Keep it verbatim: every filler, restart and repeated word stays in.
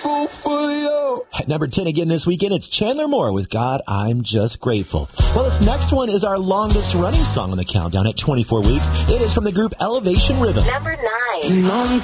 grateful for you. At number ten again this weekend, it's Chandler Moore with God, I'm Just Grateful. Well, this next one is our longest running song on the countdown at twenty-four weeks. It is from the group Elevation Rhythm. Number nine. And I'm